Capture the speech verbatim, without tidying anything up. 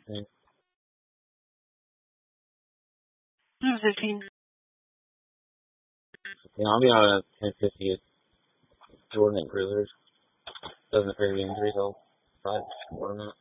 team. Who's the team? Yeah, I'll be on a ten fifty Jordan at Cruisers. Doesn't appear to be injuries. I'll probably score on that.